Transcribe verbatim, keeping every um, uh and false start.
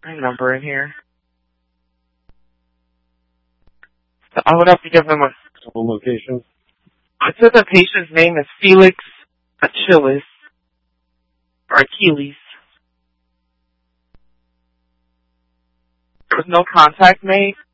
my number in here. So I would have to give them a couple locations. It said the patient's name is Felix Achilles or Achilles. There was no contact made.